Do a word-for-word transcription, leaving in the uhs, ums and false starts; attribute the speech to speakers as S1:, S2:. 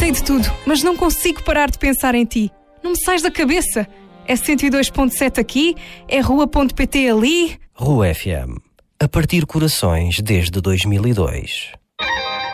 S1: sei de tudo, mas não consigo parar de pensar em ti. Não me sais da cabeça. É cento e dois ponto sete aqui, é rua ponto pt ali.
S2: Rua F M. A partir corações desde dois mil e dois.